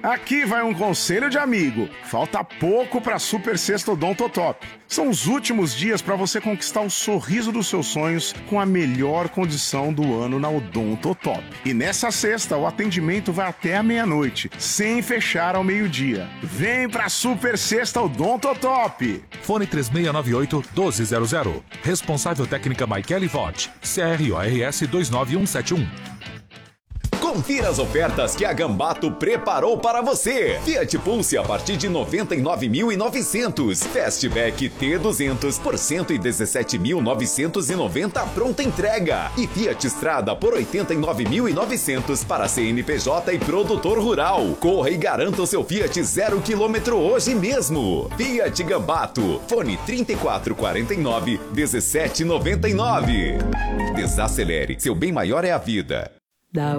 Aqui vai um conselho de amigo. Falta pouco para Super Sexta Odontotop. São os últimos dias para você conquistar o sorriso dos seus sonhos com a melhor condição do ano na Odontotop. E nessa sexta, o atendimento vai até a meia-noite, sem fechar ao meio-dia. Vem pra Super Sexta Odontotop! Fone 3698-1200. Responsável técnica Michele Vott. CRORS 29171. Confira as ofertas que a Gambato preparou para você. Fiat Pulse a partir de 99.900. Fastback T200 por 117.990 pronta entrega. E Fiat Strada por 89.900 para CNPJ e produtor rural. Corra e garanta o seu Fiat 0 km hoje mesmo. Fiat Gambato. Fone 3449-1799. Desacelere. Seu bem maior é a vida.